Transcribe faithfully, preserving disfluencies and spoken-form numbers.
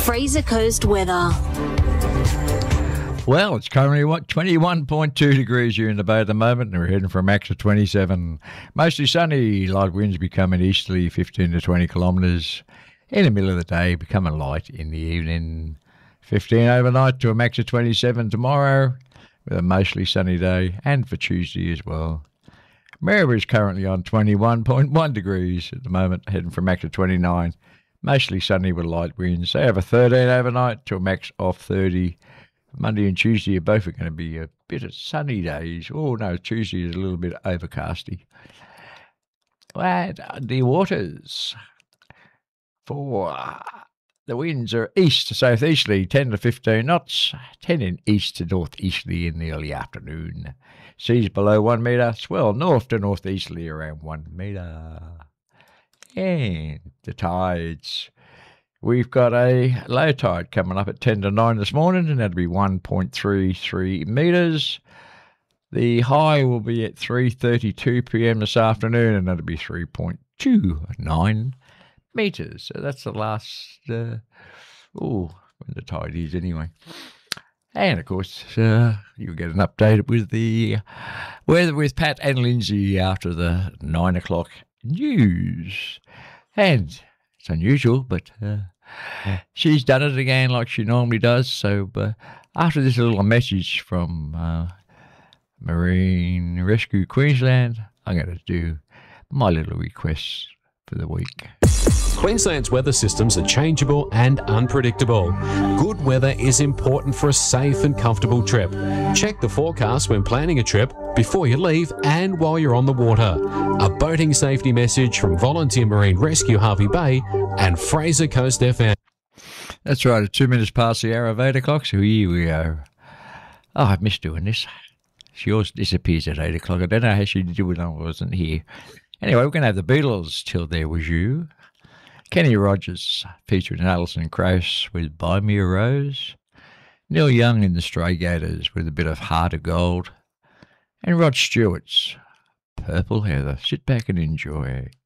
Fraser Coast weather. Well, it's currently, what, twenty-one point two degrees here in the bay at the moment, and we're heading for a max of twenty-seven. Mostly sunny, light winds becoming easterly, fifteen to twenty kilometres in the middle of the day, becoming light in the evening. fifteen overnight to a max of twenty-seven tomorrow, with a mostly sunny day, and for Tuesday as well. Maryborough is currently on twenty-one point one degrees at the moment, heading for a max of twenty-nine. Mostly sunny with light winds. They have a thirteen overnight to a max of thirty. Monday and Tuesday are both going to be a bit of sunny days. Oh, no, Tuesday is a little bit overcasty. But the waters for uh, the winds are east to southeasterly, ten to fifteen knots, ten in east to northeasterly in the early afternoon. Seas below one metre, swell north to northeasterly around one metre. And the tides. We've got a low tide coming up at ten to nine this morning, and that'll be one point three three metres. The high will be at three thirty-two p.m. this afternoon, and that'll be three point two nine metres. So that's the last, uh, oh, when the tide is anyway. And, of course, uh, you'll get an update with the weather with Pat and Lindsay after the nine o'clock news. And it's unusual, but uh, she's done it again like she normally does. So uh, after this little message from uh, Marine Rescue Queensland, I'm going to do my little request for the week. Queensland's weather systems are changeable and unpredictable. Good weather is important for a safe and comfortable trip. Check the forecast when planning a trip, before you leave and while you're on the water. A boating safety message from Volunteer Marine Rescue Harvey Bay and Fraser Coast F M. That's right, it's two minutes past the hour of eight o'clock, so here we are. Oh, I've missed doing this. She always disappears at eight o'clock. I don't know how she did it when I wasn't here. Anyway, we're going to have the Beatles, Till There Was You. Kenny Rogers featuring Alison Krauss with Buy Me a Rose. Neil Young in the Stray Gators with a bit of Heart of Gold. And Rod Stewart's Purple Heather. Sit back and enjoy.